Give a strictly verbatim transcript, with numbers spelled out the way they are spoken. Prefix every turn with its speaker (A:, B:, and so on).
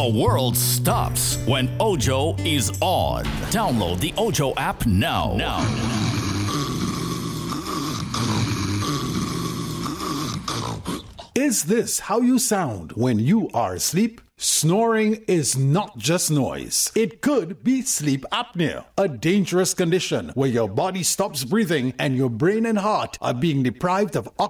A: The world stops when Ojo is on. Download the Ojo app now. Now.
B: Is this how you sound when you are asleep? Snoring is not just noise. It could be sleep apnea, a dangerous condition where your body stops breathing and your brain and heart are being deprived of oxygen